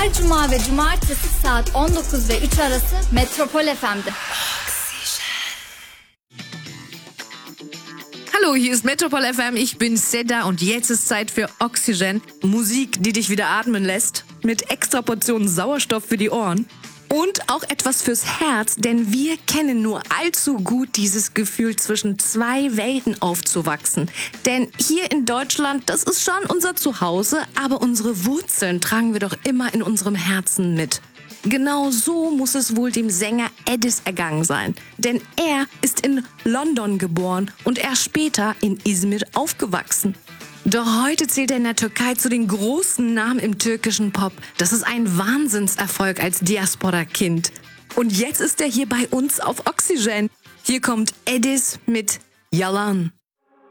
Her cuma ve cumartesi saat 19 ve 3 arası Metropol FM'de. Hallo, hier ist Metropol FM, ich bin Seda und jetzt ist Zeit für Oxygen. Musik, die dich wieder atmen lässt, mit extra Portionen Sauerstoff für die Ohren. Und auch etwas fürs Herz, denn wir kennen nur allzu gut dieses Gefühl, zwischen zwei Welten aufzuwachsen. Denn hier in Deutschland, das ist schon unser Zuhause, aber unsere Wurzeln tragen wir doch immer in unserem Herzen mit. Genau so muss es wohl dem Sänger Edis ergangen sein. Denn er ist in London geboren und erst später in Izmir aufgewachsen. Doch heute zählt er in der Türkei zu den großen Namen im türkischen Pop. Das ist ein Wahnsinnserfolg als Diaspora-Kind. Und jetzt ist er hier bei uns auf Oxygen. Hier kommt Edis mit Yalan.